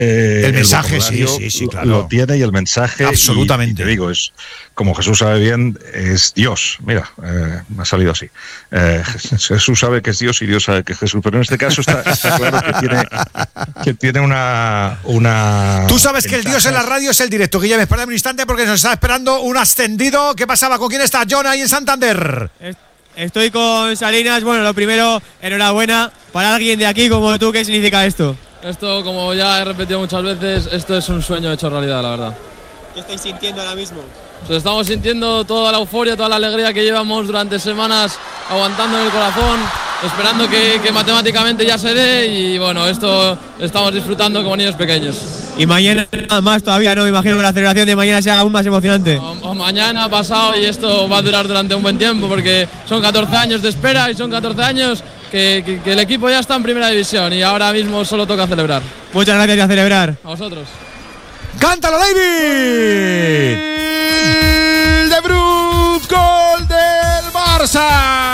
el mensaje, sí, claro. Lo tiene, y el mensaje. Absolutamente. Y te digo, es como Jesús sabe bien, es Dios. Mira, me ha salido así. Jesús sabe que es Dios y Dios sabe que es Jesús. Pero en este caso está claro que tiene una. Tú sabes que el Dios en la radio es el directo. Guillermo, espera un instante porque nos está esperando un ascendido. ¿Qué pasaba? ¿Con quién está John ahí en Santander? Estoy con Salinas. Bueno, lo primero, enhorabuena para alguien de aquí como tú. ¿Qué significa esto? Esto, como ya he repetido muchas veces, esto es un sueño hecho realidad, la verdad. ¿Qué estáis sintiendo ahora mismo? Pues estamos sintiendo toda la euforia, toda la alegría que llevamos durante semanas aguantando en el corazón, esperando que matemáticamente ya se dé, y bueno, esto estamos disfrutando como niños pequeños. Y mañana nada más todavía, ¿no? Me imagino que la celebración de mañana sea aún más emocionante. O mañana, pasado, y esto va a durar durante un buen tiempo porque son 14 años de espera y son 14 años que el equipo ya está en primera división y ahora mismo solo toca celebrar. Muchas gracias y a celebrar. A vosotros. ¡Cántalo, David! De Bruyne, gol del Barça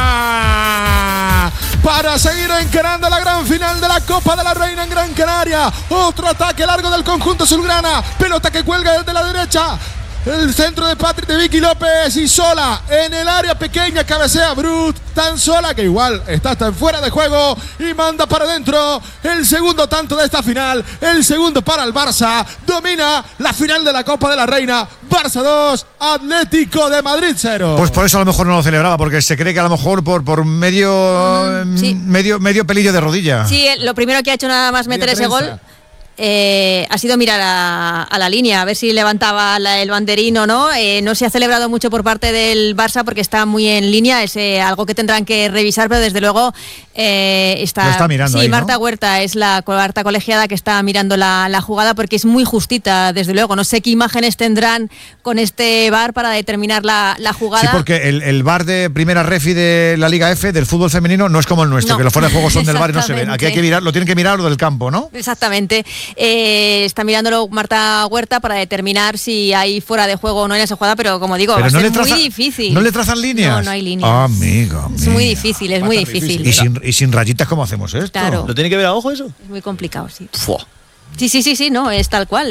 para seguir encarando la gran final de la Copa de la Reina en Gran Canaria. Otro ataque largo del conjunto azulgrana, pelota que cuelga desde la derecha. El centro de Patrick de Vicky López y sola en el área pequeña cabecea Brut, tan sola que igual está hasta fuera de juego y manda para adentro el segundo tanto de esta final, el segundo para el Barça. Domina la final de la Copa de la Reina. Barça 2, Atlético de Madrid 0. Pues por eso a lo mejor no lo celebraba, porque se cree que a lo mejor por medio pelillo de rodilla. Sí, lo primero que ha hecho nada más meter ese gol ha sido mirar a la línea, a ver si levantaba el banderín o no. No se ha celebrado mucho por parte del Barça porque está muy en línea, es algo que tendrán que revisar, pero desde luego está mirando. Sí, ahí, Marta, ¿no? Huerta es la cuarta colegiada que está mirando la jugada porque es muy justita, desde luego. No sé qué imágenes tendrán con este VAR para determinar la jugada. Sí, porque el VAR de primera refi de la Liga F del fútbol femenino no es como el nuestro, que los fuera de juego son del VAR y no se ven. Aquí hay que mirar, lo tienen que mirar lo del campo, ¿no? Exactamente. Está mirándolo Marta Huerta para determinar si hay fuera de juego o no en esa jugada, pero como digo, va a ser muy difícil. ¿No le trazan líneas? No hay líneas. Amiga. Es muy difícil, es muy difícil. ¿Y sin rayitas cómo hacemos esto? Claro. ¿Lo tiene que ver a ojo eso? Es muy complicado, sí. Fua. Sí, no, es tal cual.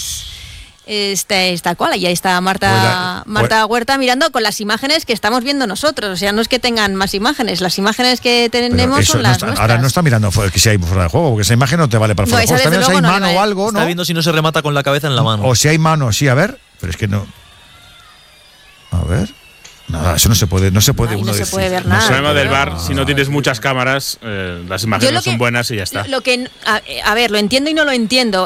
Es tal cual, y ahí está Marta Huerta mirando con las imágenes que estamos viendo nosotros. O sea, no es que tengan más imágenes, las imágenes que tenemos son las nuestras. Ahora no está mirando que si hay fuera de juego, porque esa imagen no te vale para fuera de juego. Está viendo si hay mano o algo, ¿no? Está viendo si no se remata con la cabeza en la mano. O si hay mano, sí, a ver. Pero es que no. A ver. Nada, eso no se puede no se puede ver nada. El problema del VAR, si no tienes muchas cámaras, las imágenes no son buenas y ya está. A ver, lo entiendo y no lo entiendo.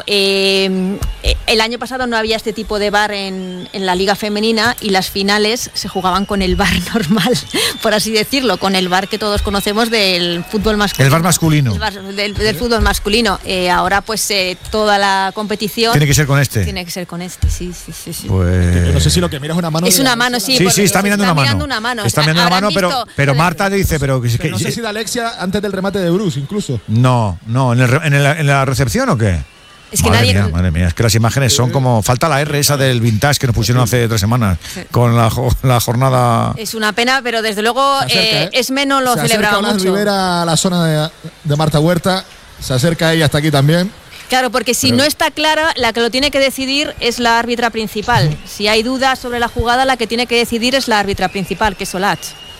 El año pasado no había este tipo de VAR en la Liga Femenina y las finales se jugaban con el VAR normal, por así decirlo, con el VAR que todos conocemos del fútbol masculino. El VAR masculino. Del fútbol masculino. Ahora pues toda la competición… Tiene que ser con este. Tiene que ser con este, sí. Pues… Yo no sé si lo que mira es una mano. Es una mano, sí. Sí, está mirando una mano. Está mirando una mano, pero Marta dice… Pero no sé si de Alexia antes del remate de Bruce, incluso. No, ¿en la recepción o qué? Es que madre mía, es que las imágenes son como… Falta la R esa del vintage que nos pusieron hace 3 semanas con la jornada… Es una pena, pero desde luego Esme no lo celebraba mucho. Se Rivera a la zona de Marta Huerta, se acerca ella hasta aquí también. Claro, porque si no está clara, la que lo tiene que decidir es la árbitra principal. Si hay dudas sobre la jugada, la que tiene que decidir es la árbitra principal, que es Olat,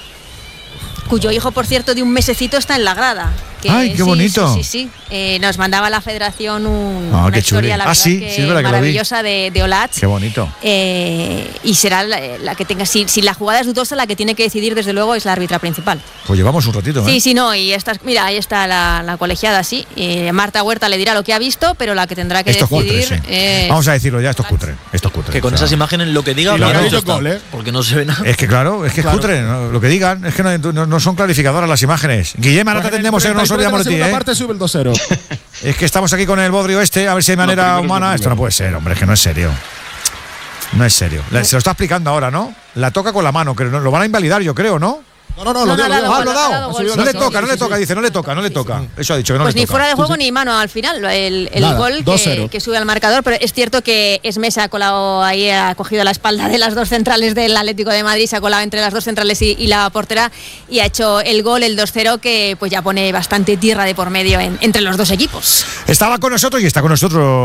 cuyo hijo, por cierto, de un mesecito está en la grada. ¡Ay, qué bonito! Sí. Nos mandaba la federación una historia, la verdad, que maravillosa de Olat. ¡Qué bonito! Y será la que tenga… Si la jugada es dudosa, la que tiene que decidir, desde luego, es la árbitra principal. Pues llevamos un ratito, ¿eh? Sí, no, y mira, ahí está la colegiada, sí. Marta Huerta le dirá lo que ha visto, pero la que tendrá que decidir… Cutre, Vamos a decirlo ya, esto es cutre. Que con esas imágenes lo que diga… porque no se ve nada. Es que claro, es cutre, ¿no? Lo que digan, es que no son clarificadoras las imágenes. Guillem, ahora te atendemos, no nos olvidamos de ti, ¿eh? Parte sube el 2-0. Es que estamos aquí con el bodrio a ver si hay manera humana. Esto no puede ser, hombre, es que no es serio. No es serio. Se lo está explicando ahora, ¿no? La toca con la mano, que lo van a invalidar, yo creo, ¿no? No, lo ha dado. No le toca, dice, no le toca. Eso ha dicho, que no le toca. Pues ni fuera de juego ni mano al final, el gol que sube al marcador, pero es cierto que Esme se ha colado ahí, ha cogido la espalda de las dos centrales del Atlético de Madrid, se ha colado entre las dos centrales y la portera y ha hecho el gol, el 2-0, que pues ya pone bastante tierra de por medio entre los dos equipos. Estaba con nosotros y está con nosotros